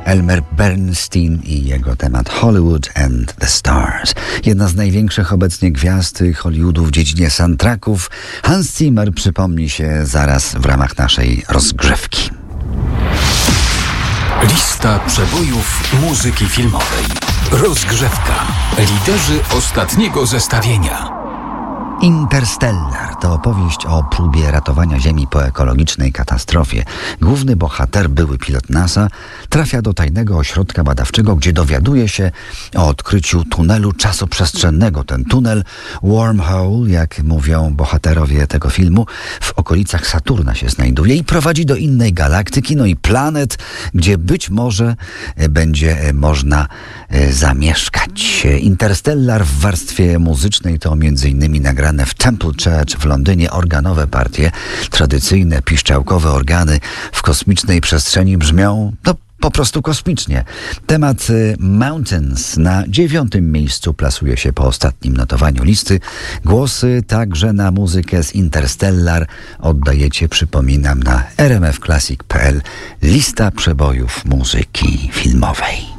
Elmer Bernstein i jego temat Hollywood and the Stars. Jedna z największych obecnie gwiazd Hollywoodu w dziedzinie soundtracków. Hans Zimmer przypomni się zaraz w ramach naszej rozgrzewki. Lista przebojów muzyki filmowej. Rozgrzewka. Liderzy ostatniego zestawienia. Interstellar to opowieść o próbie ratowania Ziemi po ekologicznej katastrofie. Główny bohater, były pilot NASA, trafia do tajnego ośrodka badawczego, gdzie dowiaduje się o odkryciu tunelu czasoprzestrzennego. Ten tunel, wormhole, jak mówią bohaterowie tego filmu, w okolicach Saturna się znajduje i prowadzi do innej galaktyki, no i planet, gdzie być może będzie można zamieszkać. Interstellar w warstwie muzycznej to m.in. nagrane w Temple Church w Londynie organowe partie, tradycyjne piszczałkowe organy w kosmicznej przestrzeni brzmią po prostu kosmicznie. Temat Mountains na 9. miejscu plasuje się po ostatnim notowaniu listy. Głosy także na muzykę z Interstellar oddajecie, przypominam, na rmfclassic.pl. Lista przebojów muzyki filmowej.